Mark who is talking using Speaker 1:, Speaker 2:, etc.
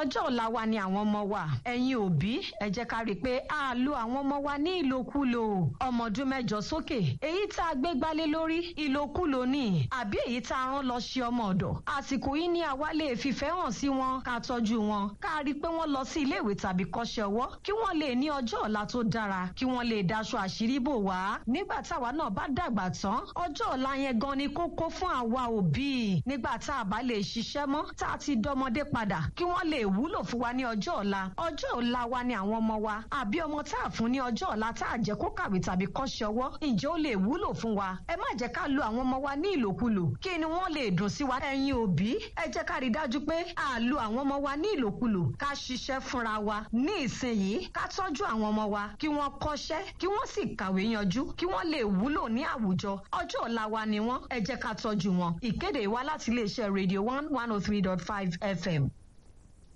Speaker 1: ọjọ́ ọ̀la wa ni àwọn ọmọ wa. Ẹ̀yin òbí ẹ jẹ́ ká rí i pé a lo àwọn ọmọ wa ní ìlòkulò. Ọmọ ọdún 8 sókè èyí tá a gbé gbálé lórí ìlòkulò ni àbí èyí tá a rán lọ ṣe ọmọ ọ̀dọ̀. Àsìkò yìí ni àwa lè fìfẹ́ hàn sí wọn ká tọ́jú wọn ká rí i pé wọ́n lọ sí ilé ìwé tàbí kọ́ṣẹ́ ọwọ́ kí wọ́n lè ní ọjọ́ ọ̀la tó dára kí wọ́n lè daṣọ àṣírí bò wá. Nígbà táwa náà bá dàgbà tán ọjọ́ ọ̀la yẹn gan ni kókó fún àwa òbí. Nígbà tá a bá lè ṣiṣẹ́ mọ́ tá a ti dọmọdé padà kí wọ́n lè wúlò fún wa ní ọjọ́ ọ̀la. Ọjọ́ ọ̀la wa ni àwọn ọmọ wa àbí ọmọ tá a fún ní ọjọ́ ọ̀la tá a jẹ́ kó kàwé tàbí kọ́ṣẹ́ ọwọ́ ǹjẹ́ ó lè wúlò fún wa. Ẹ má jẹ́ ká lo àwọn ọmọ wa ní ìlòkulò kí ni wọ́n lè dùn sí wa. Ẹ̀yin òbí ẹ jẹ́ ká rí dájú pé a lo àwọn ọmọ wa ní ìlòkulò ká ṣiṣẹ́ fúnra wa ní ìsinyìí ká tọ́jú àwọn ọmọ wa kí wọ́n kọ́ṣẹ́ kí wọ́n sì kàwé yanjú kí wọ́n lè wúlò ní àwùjọ. Ọjọ́ ọ̀la wa ni wọ́n ẹ jẹ́ ká tọ́jú wọn. Ìkéde wa láti iléeṣẹ́ Radio 1 103.5 FM.